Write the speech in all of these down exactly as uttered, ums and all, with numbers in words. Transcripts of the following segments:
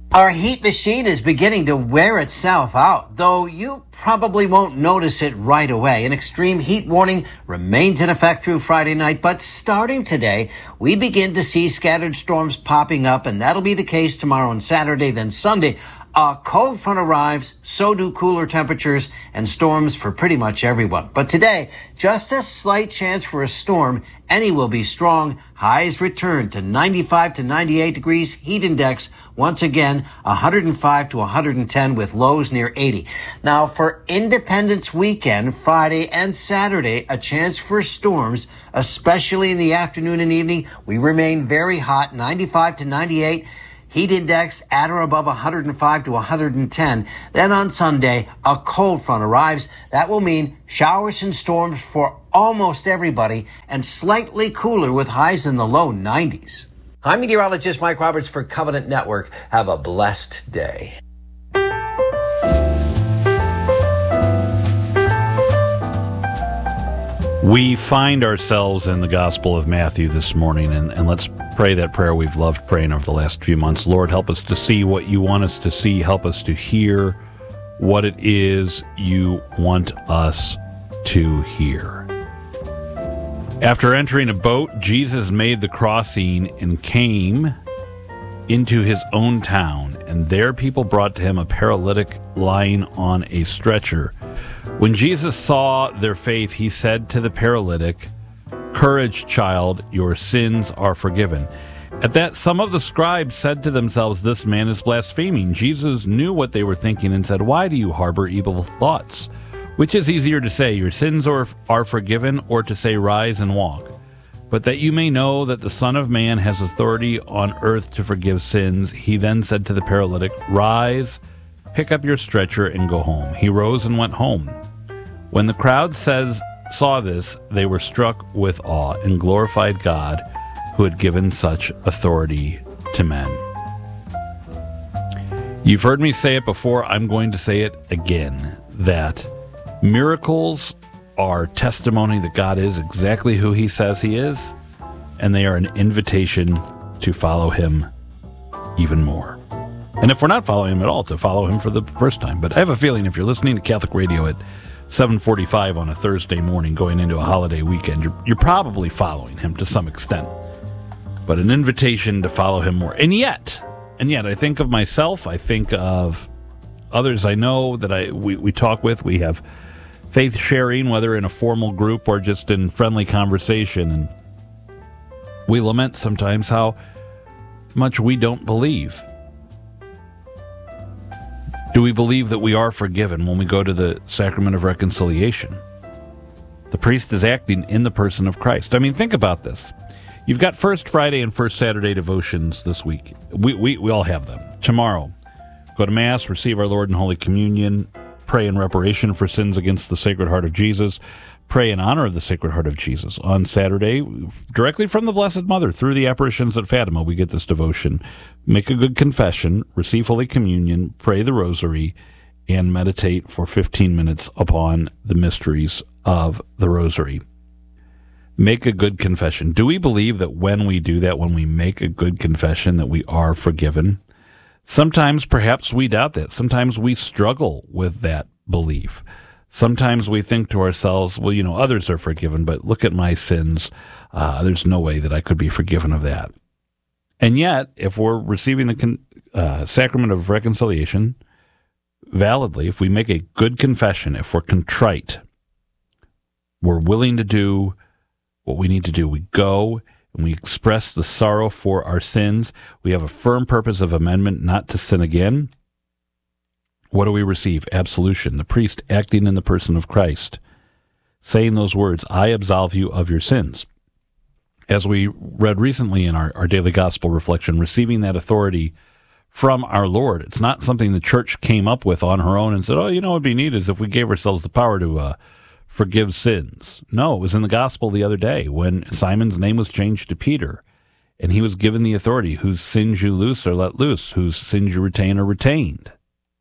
Our heat machine is beginning to wear itself out, though you probably won't notice it right away. An extreme heat warning remains in effect through Friday night, but starting today, we begin to see scattered storms popping up, and that'll be the case tomorrow and Saturday, then Sunday. A cold front arrives, so do cooler temperatures and storms for pretty much everyone. But today, just a slight chance for a storm. Any will be strong. Highs return to ninety-five to ninety-eight degrees. Heat index, once again, one hundred five to one hundred ten with lows near eighty. Now, for Independence Weekend, Friday and Saturday, a chance for storms, especially in the afternoon and evening. We remain very hot, ninety-five to ninety-eight. Heat index at or above one hundred five to one hundred ten. Then on Sunday, a cold front arrives. That will mean showers and storms for almost everybody and slightly cooler with highs in the low nineties. I'm meteorologist Mike Roberts for Covenant Network. Have a blessed day. We find ourselves in the Gospel of Matthew this morning, and, and let's pray that prayer we've loved praying over the last few months. Lord, help us to see what you want us to see. Help us to hear what it is you want us to hear. After entering a boat, Jesus made the crossing and came into his own town, and there people brought to him a paralytic lying on a stretcher. When Jesus saw their faith, he said to the paralytic, "Courage, child, your sins are forgiven." At that, some of the scribes said to themselves, "This man is blaspheming." Jesus knew what they were thinking and said, "Why do you harbor evil thoughts? Which is easier to say, 'Your sins are, are forgiven,' or to say, 'Rise and walk'? But that you may know that the Son of Man has authority on earth to forgive sins." He then said to the paralytic, "Rise, pick up your stretcher and go home." He rose and went home. When the crowd says, saw this, they were struck with awe and glorified God, who had given such authority to men. You've heard me say it before. I'm going to say it again, that miracles are testimony that God is exactly who he says he is, and they are an invitation to follow him even more. And if we're not following him at all, to follow him for the first time. But I have a feeling if you're listening to Catholic Radio at seven forty-five on a Thursday morning going into a holiday weekend, you're, you're probably following him to some extent. But an invitation to follow him more. And yet, and yet, I think of myself, I think of others I know that I we, we talk with. We have faith sharing, whether in a formal group or just in friendly conversation. And we lament sometimes how much we don't believe. Do we believe that we are forgiven when we go to the sacrament of reconciliation? The priest is acting in the person of Christ. I mean, think about this. You've got First Friday and First Saturday devotions this week. We, we, we all have them. Tomorrow, go to Mass, receive our Lord in Holy Communion, pray in reparation for sins against the Sacred Heart of Jesus, pray in honor of the Sacred Heart of Jesus. On Saturday, directly from the Blessed Mother, through the apparitions at Fatima, we get this devotion. Make a good confession, receive Holy Communion, pray the Rosary, and meditate for fifteen minutes upon the mysteries of the Rosary. Make a good confession. Do we believe that when we do that, when we make a good confession, that we are forgiven? Sometimes perhaps we doubt that. Sometimes we struggle with that belief. Sometimes we think to ourselves, well, you know, others are forgiven, but look at my sins. Uh, there's no way that I could be forgiven of that. And yet, if we're receiving the con- uh, sacrament of reconciliation validly, if we make a good confession, if we're contrite, we're willing to do what we need to do. We go and we express the sorrow for our sins. We have a firm purpose of amendment not to sin again. What do we receive? Absolution. The priest acting in the person of Christ, saying those words, "I absolve you of your sins." As we read recently in our, our daily gospel reflection, receiving that authority from our Lord. It's not something the church came up with on her own and said, oh, you know what would be neat is if we gave ourselves the power to uh, forgive sins. No, it was in the gospel the other day when Simon's name was changed to Peter, and he was given the authority, whose sins you loose are let loose, whose sins you retain are retained.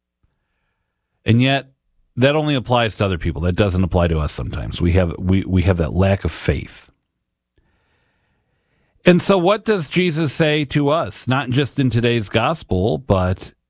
And yet, that only applies to other people. That doesn't apply to us sometimes. We have we, we have that lack of faith. And so what does Jesus say to us, not just in today's gospel, but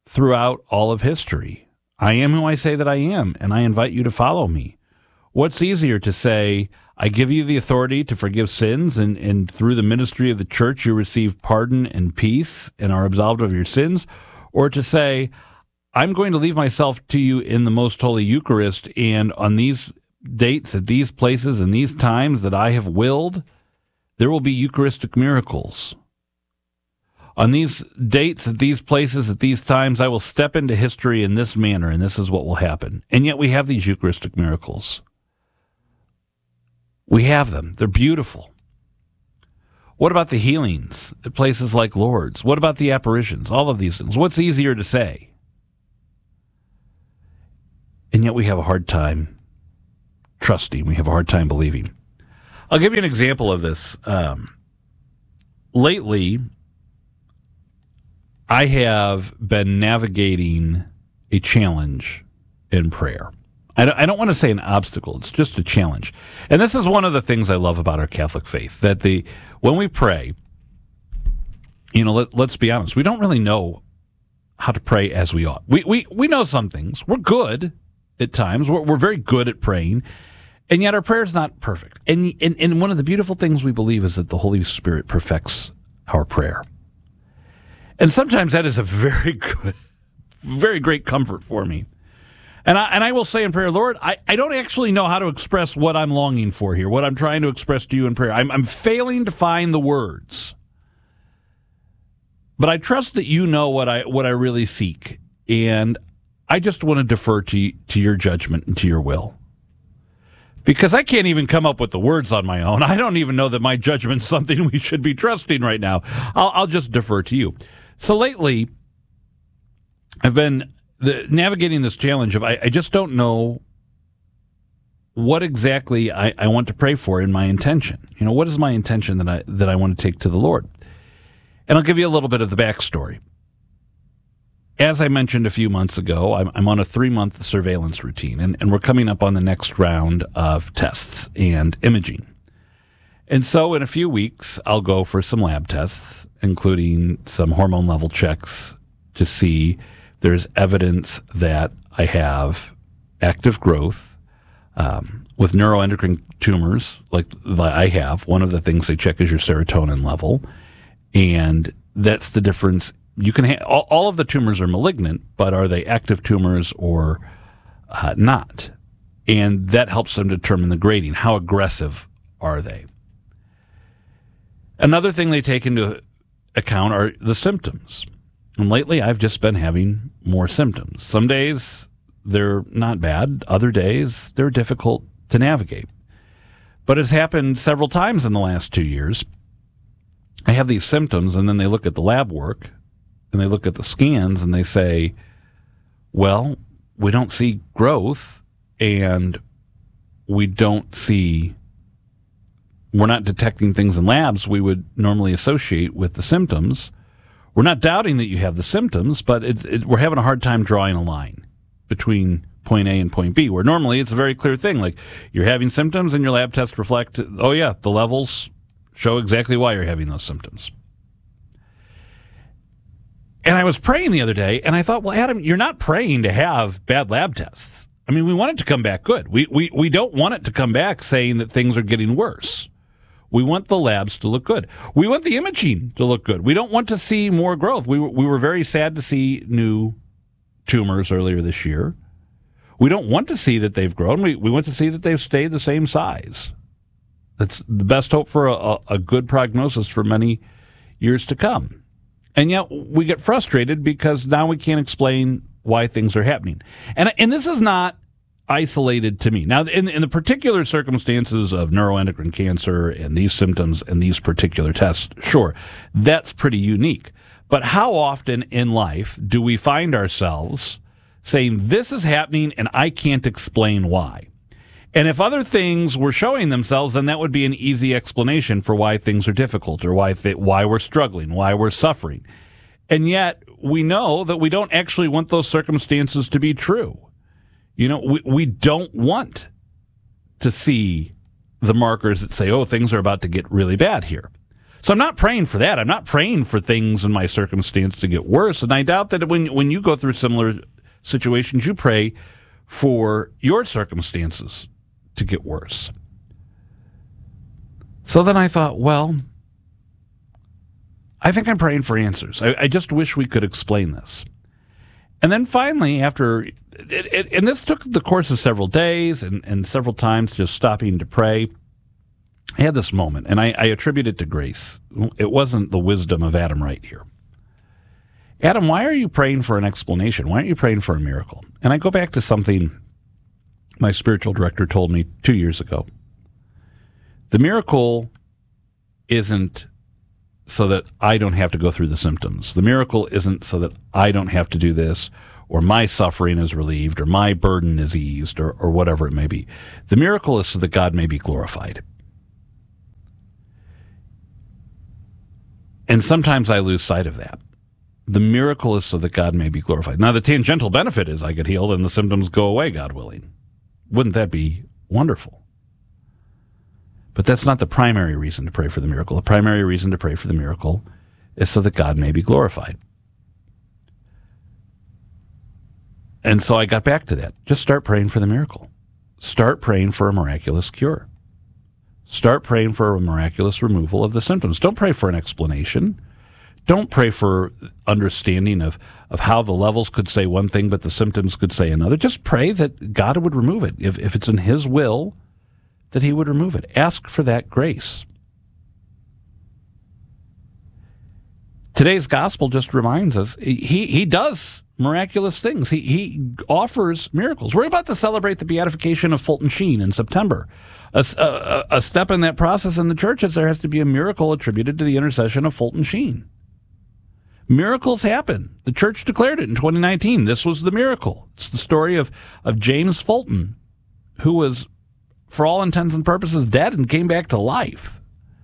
throughout all of history. I am who I say that I am, and I invite you to follow me. What's easier to say, I give you the authority to forgive sins, and, and through the ministry of the church you receive pardon and peace and are absolved of your sins? Or to say, I'm going to leave myself to you in the most holy Eucharist, and on these dates, at these places, and these times that I have willed, there will be Eucharistic miracles. On these dates, at these places, at these times, I will step into history in this manner, and this is what will happen. And yet we have these Eucharistic miracles. We have them. They're beautiful. What about the healings at places like Lourdes? What about the apparitions? All of these things. What's easier to say? And yet we have a hard time trusting. We have a hard time believing. I'll give you an example of this. Um, lately, I have been navigating a challenge in prayer. I don't, I don't want to say an obstacle. It's just a challenge. And this is one of the things I love about our Catholic faith, that the when we pray, you know, let, let's be honest, we don't really know how to pray as we ought. We we we know some things. We're good at times. We're, we're very good at praying, and yet our prayer is not perfect. And, and, and one of the beautiful things we believe is that the Holy Spirit perfects our prayer. And sometimes that is a very good, very great comfort for me. And I and I will say in prayer, Lord, I, I don't actually know how to express what I'm longing for here, what I'm trying to express to you in prayer. I'm, I'm failing to find the words. But I trust that you know what I what I really seek. And I just want to defer to, to your judgment and to your will. Because I can't even come up with the words on my own. I don't even know that my judgment's something we should be trusting right now. I'll, I'll just defer to you. So lately, I've been the, navigating this challenge of I, I just don't know what exactly I, I want to pray for in my intention. You know, what is my intention that I that I want to take to the Lord? And I'll give you a little bit of the backstory. As I mentioned a few months ago, I'm, I'm on a three-month surveillance routine, and, and we're coming up on the next round of tests and imaging. And so in a few weeks, I'll go for some lab tests, including some hormone level checks to see if there's evidence that I have active growth um, with neuroendocrine tumors like I have. One of the things they check is your serotonin level, and that's the difference. You can ha- all, all of the tumors are malignant, but are they active tumors or uh, not? And that helps them determine the grading. How aggressive are they? Another thing they take into account are the symptoms. And lately, I've just been having more symptoms. Some days they're not bad. Other days they're difficult to navigate. But it's happened several times in the last two years. I have these symptoms, and then they look at the lab work, and they look at the scans, and they say, well, we don't see growth, and we don't see, we're not detecting things in labs we would normally associate with the symptoms. We're not doubting that you have the symptoms, but it's, it, we're having a hard time drawing a line between point A and point B, where normally it's a very clear thing. Like, you're having symptoms, and your lab tests reflect, oh yeah, the levels show exactly why you're having those symptoms. And I was praying the other day, and I thought, well, Adam, you're not praying to have bad lab tests. I mean, we want it to come back good. We we we don't want it to come back saying that things are getting worse. We want the labs to look good. We want the imaging to look good. We don't want to see more growth. We were, we were very sad to see new tumors earlier this year. We don't want to see that they've grown. We we want to see that they've stayed the same size. That's the best hope for a, a good prognosis for many years to come. And yet we get frustrated because now we can't explain why things are happening. And and this is not isolated to me. Now, in, in the particular circumstances of neuroendocrine cancer and these symptoms and these particular tests, sure, that's pretty unique. But how often in life do we find ourselves saying, this is happening and I can't explain why? And if other things were showing themselves, then that would be an easy explanation for why things are difficult or why th- why we're struggling, why we're suffering. And yet we know that we don't actually want those circumstances to be true. You know, we, we don't want to see the markers that say, oh, things are about to get really bad here. So I'm not praying for that. I'm not praying for things in my circumstance to get worse. And I doubt that when when you go through similar situations, you pray for your circumstances to get worse. So then I thought, well, I think I'm praying for answers. I, I just wish we could explain this. And then finally, after, it, it, and this took the course of several days and, and several times just stopping to pray, I had this moment, and I, I attribute it to grace. It wasn't the wisdom of Adam Wright here. Adam, why are you praying for an explanation? Why aren't you praying for a miracle? And I go back to something my spiritual director told me two years ago. The miracle isn't so that I don't have to go through the symptoms. The miracle isn't so that I don't have to do this, or my suffering is relieved, or my burden is eased, or, or whatever it may be. The miracle is so that God may be glorified. And sometimes I lose sight of that. The miracle is so that God may be glorified. Now, the tangential benefit is I get healed and the symptoms go away, God willing. Wouldn't that be wonderful? But that's not the primary reason to pray for the miracle. The primary reason to pray for the miracle is so that God may be glorified. And so I got back to that. Just start praying for the miracle. Start praying for a miraculous cure. Start praying for a miraculous removal of the symptoms. Don't pray for an explanation. Don't pray for understanding of, of how the levels could say one thing, but the symptoms could say another. Just pray that God would remove it. If, if it's in His will, that He would remove it. Ask for that grace. Today's gospel just reminds us, he, he does miraculous things. He, he offers miracles. We're about to celebrate the beatification of Fulton Sheen in September. A, a, a step in that process in the church is there has to be a miracle attributed to the intercession of Fulton Sheen. Miracles happen. The church declared it in twenty nineteen. This was the miracle. It's the story of, of James Fulton, who was, for all intents and purposes, dead and came back to life.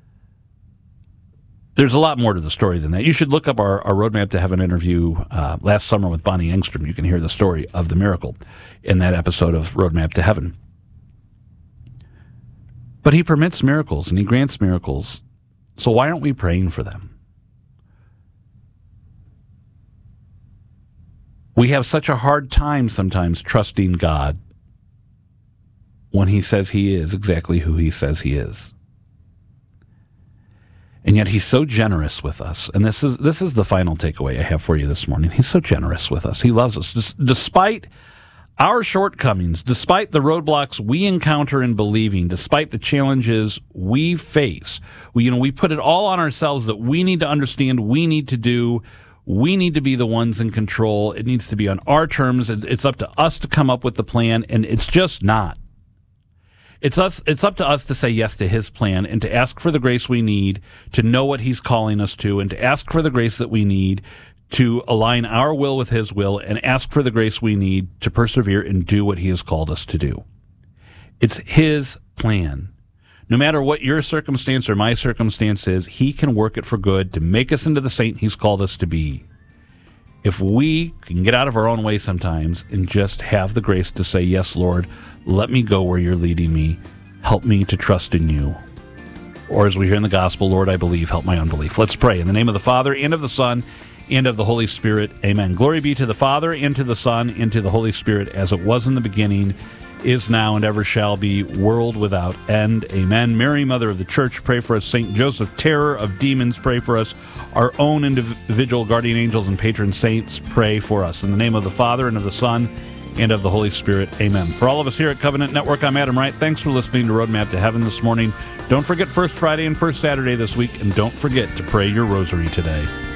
There's a lot more to the story than that. You should look up our, our Roadmap to Heaven interview uh, last summer with Bonnie Engstrom. You can hear the story of the miracle in that episode of Roadmap to Heaven. But He permits miracles and He grants miracles. So why aren't we praying for them? We have such a hard time sometimes trusting God when He says He is exactly who He says He is. And yet He's so generous with us. And this is this is the final takeaway I have for you this morning. He's so generous with us. He loves us. Des- despite our shortcomings, despite the roadblocks we encounter in believing, despite the challenges we face, we, you know, we put it all on ourselves that we need to understand, we need to do, we need to be the ones in control. It needs to be on our terms. It's up to us to come up with the plan, and it's just not. It's us. It's up to us to say yes to His plan and to ask for the grace we need to know what He's calling us to, and to ask for the grace that we need to align our will with His will, and ask for the grace we need to persevere and do what He has called us to do. It's His plan. No matter what your circumstance or my circumstance is, He can work it for good to make us into the saint He's called us to be. If we can get out of our own way sometimes and just have the grace to say, yes, Lord, let me go where You're leading me. Help me to trust in You. Or as we hear in the gospel, Lord, I believe, help my unbelief. Let's pray. In the name of the Father, and of the Son, and of the Holy Spirit. Amen. Glory be to the Father, and to the Son, and to the Holy Spirit, as it was in the beginning, is now, and ever shall be, world without end. Amen. Mary, Mother of the Church, pray for us. Saint Joseph, terror of demons, pray for us. Our own individual guardian angels and patron saints, pray for us. In the name of the Father, and of the Son, and of the Holy Spirit. Amen. For all of us here at Covenant Network, I'm Adam Wright. Thanks for listening to Roadmap to Heaven this morning. Don't forget First Friday and First Saturday this week, and don't forget to pray your rosary today.